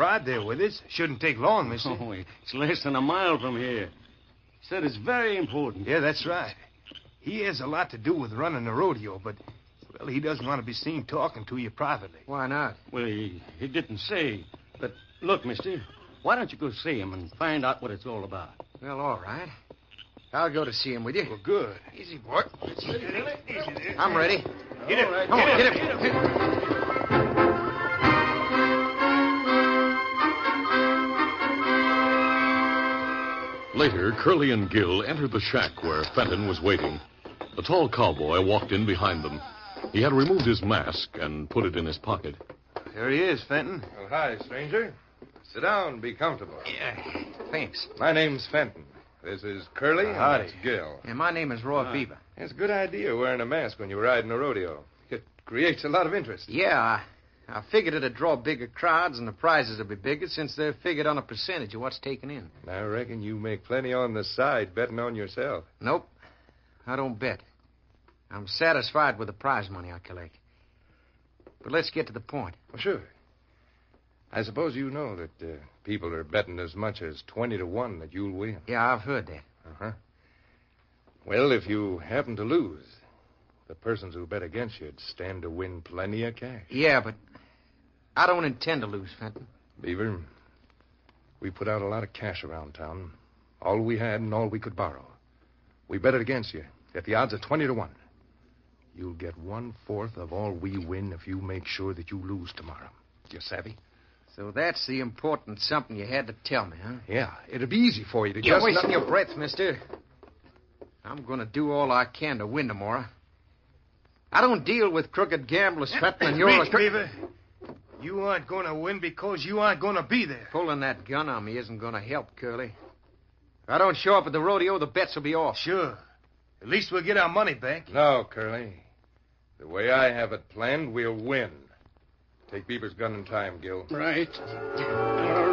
ride there with us. Shouldn't take long, mister. Oh, it's less than a mile from here. He said it's very important. Yeah, that's right. He has a lot to do with running the rodeo, but, well, he doesn't want to be seen talking to you privately. Why not? Well, he didn't say. But look, mister, why don't you go see him and find out what it's all about? Well, all right. I'll go to see him with you. Well, good. Easy, boy. I'm ready. Get him. Come on, get him. Later, Curly and Gil entered the shack where Fenton was waiting. The tall cowboy walked in behind them. He had removed his mask and put it in his pocket. There he is, Fenton. Well, hi, stranger. Sit down, be comfortable. Yeah, thanks. My name's Fenton. This is Curly, and Howdy. that's Gil. And my name is Roy Beaver. It's a good idea wearing a mask when you ride in a rodeo. It creates a lot of interest. Yeah, I figured it'd draw bigger crowds and the prizes would be bigger since they're figured on a percentage of what's taken in. I reckon you make plenty on the side betting on yourself. Nope, I don't bet. I'm satisfied with the prize money I collect. But let's get to the point. Well, sure. I suppose you know that people are betting as much as 20 to 1 that you'll win. Yeah, I've heard that. Uh-huh. Well, if you happen to lose, the persons who bet against you'd stand to win plenty of cash. Yeah, but I don't intend to lose, Fenton. Beaver, we put out a lot of cash around town. All we had and all we could borrow. We bet it against you at the odds of 20 to 1. You'll get 1/4 of all we win if you make sure that you lose tomorrow. You savvy? So that's the important something you had to tell me, huh? Yeah, it'll be easy for you to You're just... wasting your breath, mister. I'm going to do all I can to win tomorrow. I don't deal with crooked gamblers, Fenton, and you're Reach, Beaver. You aren't going to win because you aren't going to be there. Pulling that gun on me isn't going to help, Curly. If I don't show up at the rodeo, the bets will be off. Sure. At least we'll get our money back. No, Curly. The way I have it planned, we'll win. Take Beaver's gun in time, Gil. Right. All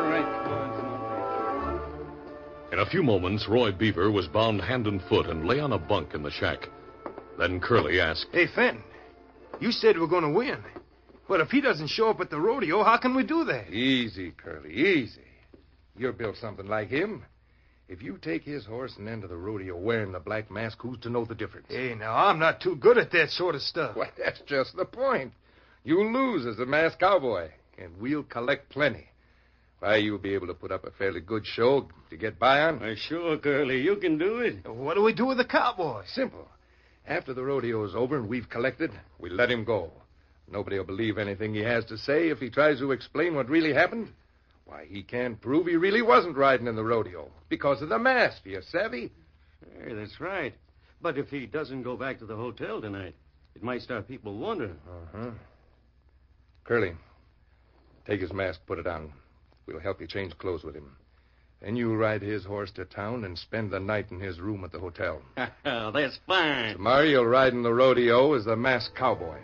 right. In a few moments, Roy Beaver was bound hand and foot and lay on a bunk in the shack. Then Curly asked, Hey, Fenton, you said we're going to win. But if he doesn't show up at the rodeo, how can we do that? Easy, Curly, easy. You're built something like him. If you take his horse and enter the rodeo wearing the black mask, who's to know the difference? Hey, now, I'm not too good at that sort of stuff. Well, that's just the point. You'll lose as a masked cowboy, and we'll collect plenty. Why, you'll be able to put up a fairly good show to get by on. Why, sure, Curly, you can do it. What do we do with the cowboy? Simple. After the rodeo's over and we've collected, we let him go. Nobody will believe anything he has to say if he tries to explain what really happened. Why, he can't prove he really wasn't riding in the rodeo because of the mask, you savvy? Hey, that's right. But if he doesn't go back to the hotel tonight, it might start people wondering. Uh-huh. Curly, take his mask, put it on. We'll help you change clothes with him. Then you ride his horse to town and spend the night in his room at the hotel. That's fine. Tomorrow you'll ride in the rodeo as the masked cowboy.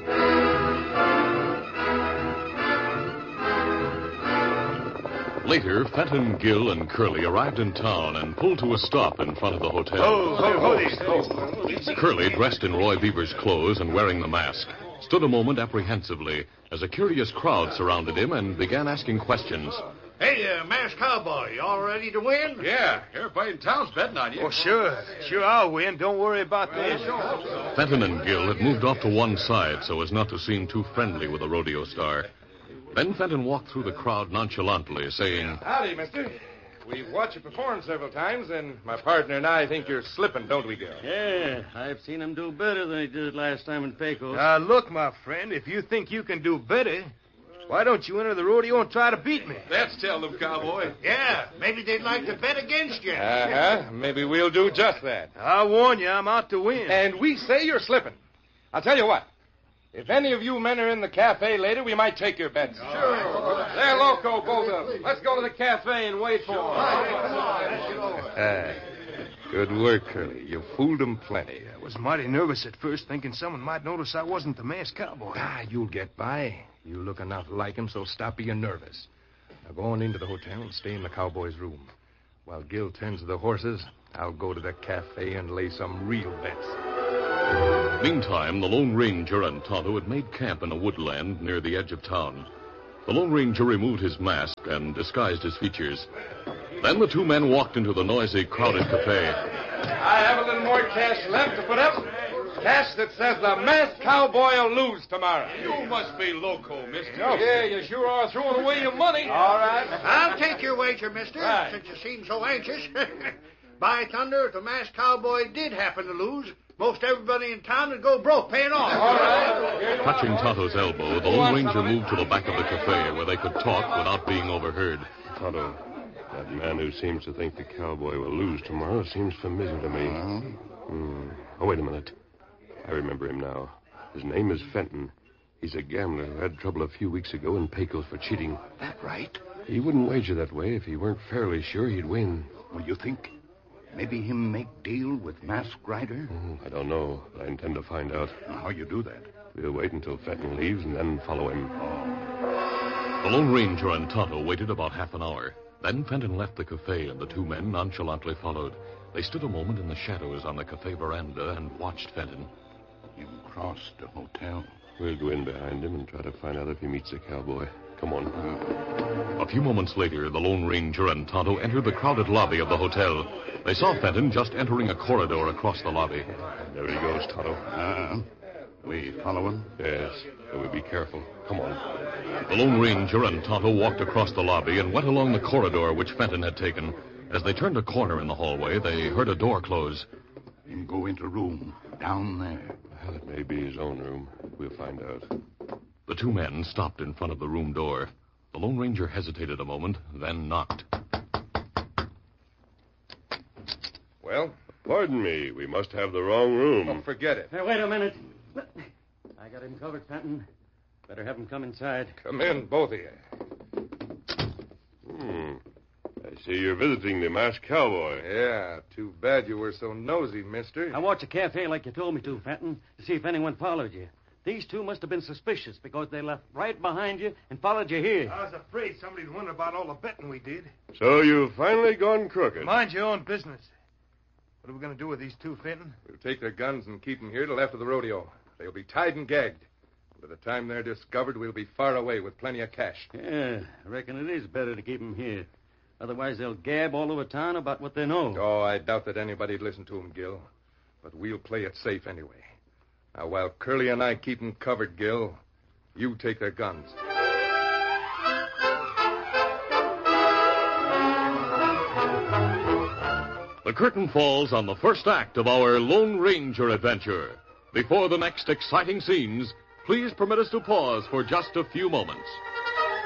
Later, Fenton, Gil, and Curly arrived in town and pulled to a stop in front of the hotel. Curly, dressed in Roy Beaver's clothes and wearing the mask, stood a moment apprehensively as a curious crowd surrounded him and began asking questions. Hey, masked cowboy, you all ready to win? Yeah, everybody in town's betting on you. Oh, sure. Sure, I'll win. Don't worry about that. Fenton and Gil had moved off to one side so as not to seem too friendly with the rodeo star. Then Fenton walked through the crowd nonchalantly, saying, Howdy, mister. We've watched you perform several times, and my partner and I think you're slipping, don't we, Gil? Yeah, I've seen him do better than he did last time in Pecos. Now, look, my friend, if you think you can do better, why don't you enter the rodeo and try to beat me? That's tell them, cowboy. Yeah, maybe they'd like to bet against you. Uh-huh. Maybe we'll do just that. I warn you, I'm out to win. And we say you're slipping. I'll tell you what. If any of you men are in the cafe later, we might take your bets. Sure. They're loco, both of them. Let's go to the cafe and wait for them. Good work, Curly. You fooled them plenty. I was mighty nervous at first, thinking someone might notice I wasn't the masked cowboy. You'll get by. You look enough like him, so stop being nervous. Now go on into the hotel and stay in the cowboy's room. While Gil tends to the horses, I'll go to the cafe and lay some real bets. Meantime, the Lone Ranger and Tonto had made camp in a woodland near the edge of town. The Lone Ranger removed his mask and disguised his features. Then the two men walked into the noisy, crowded cafe. I have a little more cash left to put up. Cash that says the masked cowboy will lose tomorrow. You must be loco, mister. Yeah, you sure are throwing away your money. All right. I'll take your wager, mister, Right. since you seem so anxious. By thunder, if the masked cowboy did happen to lose, most everybody in town would go broke paying off. All right. Touching Tonto's elbow, the Lone Ranger moved to the back of the cafe where they could talk without being overheard. Tonto, that man who seems to think the cowboy will lose tomorrow seems familiar to me. Oh, wait a minute. I remember him now. His name is Fenton. He's a gambler who had trouble a few weeks ago in Pecos for cheating. That right? He wouldn't wager that way if he weren't fairly sure he'd win. Well, you think maybe him make deal with Masked Rider? I don't know, but I intend to find out. How you do that? We'll wait until Fenton leaves and then follow him. The Lone Ranger and Tonto waited about half an hour. Then Fenton left the cafe, and the two men nonchalantly followed. They stood a moment in the shadows on the cafe veranda and watched Fenton. You crossed the hotel. We'll go in behind him and try to find out if he meets the cowboy. Come on. A few moments later, the Lone Ranger and Tonto entered the crowded lobby of the hotel. They saw Fenton just entering a corridor across the lobby. There he goes, Tonto. We follow him? Yes, but we'll be careful. Come on. The Lone Ranger and Tonto walked across the lobby and went along the corridor which Fenton had taken. As they turned a corner in the hallway, they heard a door close. Him go into room down there. Well, it may be his own room. We'll find out. The two men stopped in front of the room door. The Lone Ranger hesitated a moment, then knocked. Well? Pardon me. We must have the wrong room. Oh, forget it. Hey, wait a minute. I got him covered, Fenton. Better have him come inside. Come in, both of you. I see you're visiting the masked cowboy. Yeah, too bad you were so nosy, mister. I watched the cafe like you told me to, Fenton, to see if anyone followed you. These two must have been suspicious because they left right behind you and followed you here. I was afraid somebody'd wonder about all the betting we did. So you've finally gone crooked. Mind your own business. What are we going to do with these two, Fenton? We'll take their guns and keep them here till after the rodeo. They'll be tied and gagged. By the time they're discovered, we'll be far away with plenty of cash. Yeah, I reckon it is better to keep them here. Otherwise, they'll gab all over town about what they know. Oh, I doubt that anybody'd listen to them, Gil. But we'll play it safe anyway. Now, while Curly and I keep them covered, Gil, you take their guns. The curtain falls on the first act of our Lone Ranger adventure. Before the next exciting scenes, please permit us to pause for just a few moments.